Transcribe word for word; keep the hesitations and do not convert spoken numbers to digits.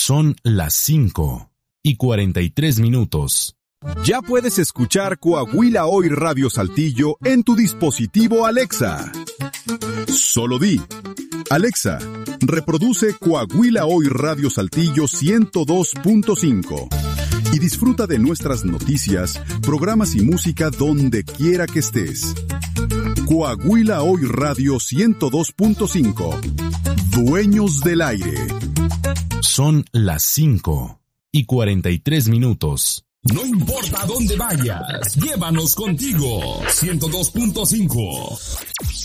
Son las cinco y cuarenta y tres minutos. Ya puedes escuchar Coahuila Hoy Radio Saltillo en tu dispositivo Alexa. Solo di: Alexa, reproduce Coahuila Hoy Radio Saltillo ciento dos punto cinco y disfruta de nuestras noticias, programas y música donde quiera que estés. Coahuila Hoy Radio ciento dos punto cinco. Dueños del aire. Son las cinco y cuarenta y tres minutos. No importa a dónde vayas, llévanos contigo. ciento dos punto cinco.